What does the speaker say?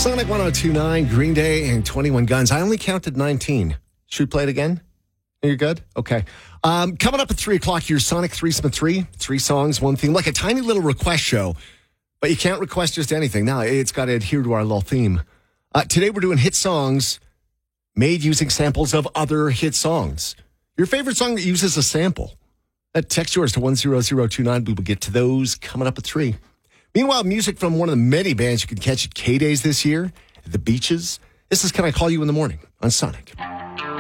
Sonic 102.9, Green Day, and 21 Guns. I only counted 19. Should we play it again? You're good? Okay. Coming up at 3 o'clock, your Sonic 3-Smith 3. 3 songs, one theme. Like a tiny little request show. But you can't request just anything. No, it's got to adhere to our little theme. Today we're doing hit songs made using samples of other hit songs. Your favorite song that uses a sample. Text yours to 10029. We will get to those coming up at 3. Meanwhile, music from one of the many bands you can catch at K-Days this year, The Beaches. This is Can I Call You in the Morning on Sonic.